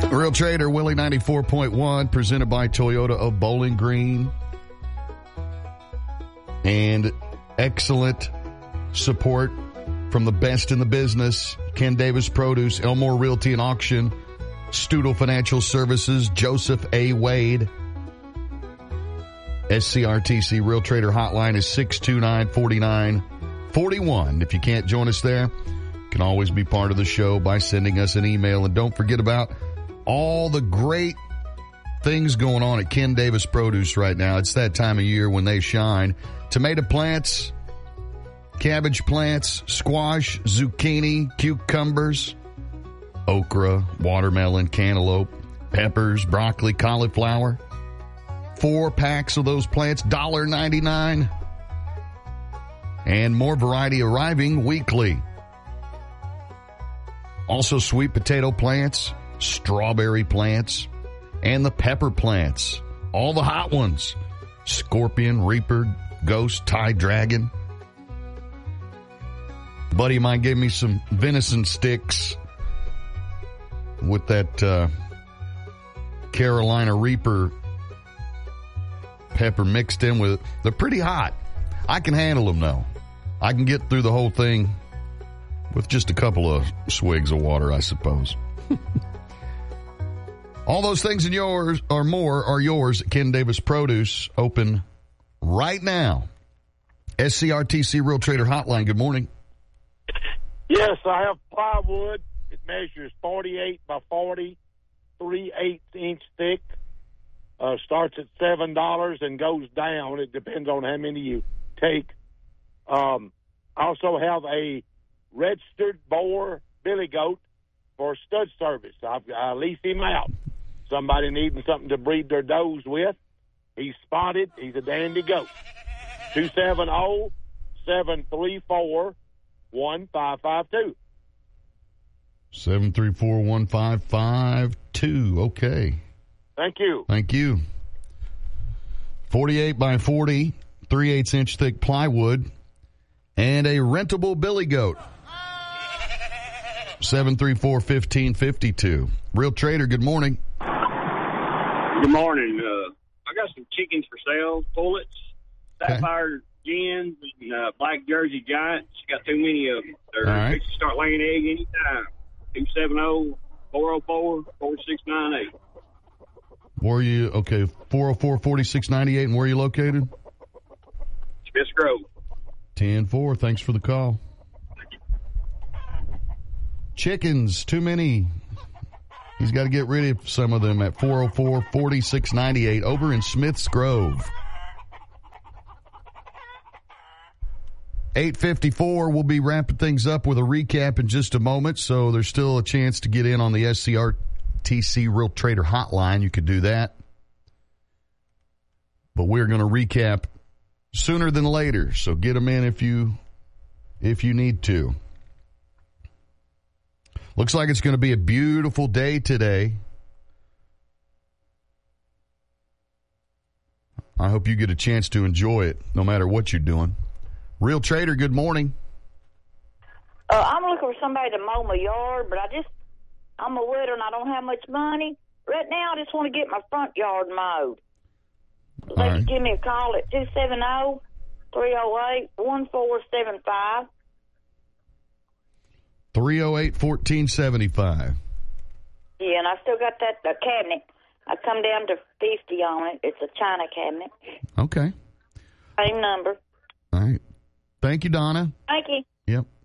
Real Trader Willie 94.1, presented by Toyota of Bowling Green. And excellent support from the best in the business. Ken Davis Produce, Elmore Realty and Auction, Studel Financial Services, Joseph A. Wade. SCRTC Real Trader Hotline is 629-4941. If you can't join us there, you can always be part of the show by sending us an email. And don't forget about all the great things going on at Ken Davis Produce right now. It's that time of year when they shine. Tomato plants, cabbage plants, squash, zucchini, cucumbers, okra, watermelon, cantaloupe, peppers, broccoli, cauliflower. 4 packs of those plants, $1.99. And more variety arriving weekly. Also sweet potato plants, strawberry plants, and the pepper plants. All the hot ones. Scorpion, Reaper, Ghost, Thai Dragon. A buddy of mine gave me some venison sticks with that Carolina Reaper pepper mixed in with it. They're pretty hot. I can handle them, though. I can get through the whole thing with just a couple of swigs of water, I suppose. All those things and yours or more are yours at Ken Davis Produce, open right now. SCRTC Real Trader Hotline, good morning. Yes, I have plywood. It measures 48 by 40, 3/8 inch thick. Starts at $7 and goes down. It depends on how many you take. I also have a registered boar billy goat for stud service. I lease him out. Somebody needing something to breed their does with. He's spotted. He's a dandy goat. 270-734-1552. 734-1552. Okay. Thank you. Thank you. 48 by 40, 3/8 inch thick plywood, and a rentable billy goat. 734-1552. Real Trader, good morning. Good morning. I got some chickens for sale, pullets, sapphire gens, and black Jersey giants. Got too many of them. They're fixing to start laying egg anytime. 270-404-4698. Where are you? Okay, 404-4698, and where are you located? Smith Grove. 10-4. Thanks for the call. Chickens, too many. He's got to get rid of some of them at 404-4698 over in Smith's Grove. 8:54. We'll be wrapping things up with a recap in just a moment, so there's still a chance to get in on the SCRTC Real Trader Hotline. You could do that. But we're going to recap sooner than later, so get them in if you need to. Looks like it's going to be a beautiful day today. I hope you get a chance to enjoy it, no matter what you're doing. Real Trader, good morning. I'm looking for somebody to mow my yard, but I'm a widow and I don't have much money. Right now, I just want to get my front yard mowed. They can give me a call at 270-308-1475. 308-1475. Yeah, and I still got that cabinet. I come down to 50 on it. It's a China cabinet. Okay. Same number. All right. Thank you, Donna. Thank you. Yep.